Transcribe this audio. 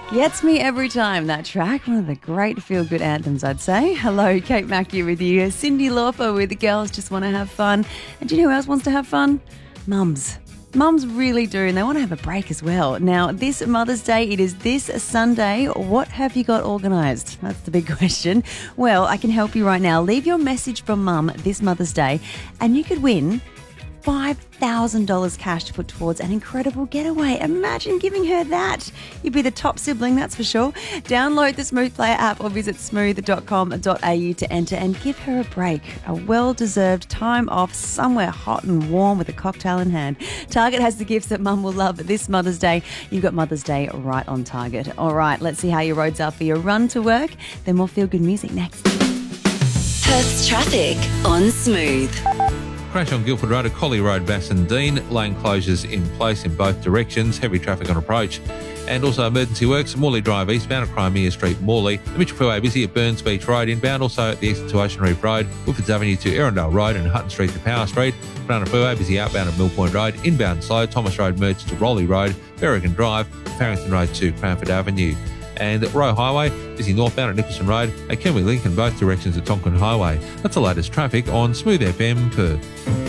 Gets me every time, that track. One of the great feel-good anthems, I'd say. Hello, Kate Mackey with you. Cyndi Lauper with The Girls Just Want to Have Fun. And do you know who else wants to have fun? Mums. Mums really do, and they want to have a break as well. Now, this Mother's Day, it is this Sunday. What have you got organised? That's the big question. Well, I can help you right now. Leave your message from Mum this Mother's Day, and you could win $5,000 cash to put towards an incredible getaway. Imagine giving her that. You'd be the top sibling, that's for sure. Download the Smooth Player app or visit smooth.com.au to enter and give her a break. A well-deserved time off somewhere hot and warm with a cocktail in hand. Target has the gifts that Mum will love this Mother's Day. You've got Mother's Day right on target. All right, let's see how your roads are for your run to work. Then more feel-good music next. Perth's traffic on Smooth. Crash on Guildford Road at Collie Road, Bassendean. Lane closures in place in both directions. Heavy traffic on approach. And also emergency works, Morley Drive eastbound at Crimea Street, Morley. The Mitchell Freeway busy at Burns Beach Road inbound. Also at the exit to Ocean Reef Road, Woodfords Avenue to Erindale Road and Hutton Street to Power Street. Banana Freeway busy outbound at Mill Point Road. Inbound slow, Thomas Road merged to Rowley Road, Berrigan Drive, Farrington Road to Cranford Avenue. And Roe Highway, busy northbound at Nicholson Road, and Kenway Lincoln both directions at Tonkin Highway. That's the latest traffic on Smooth FM Perth.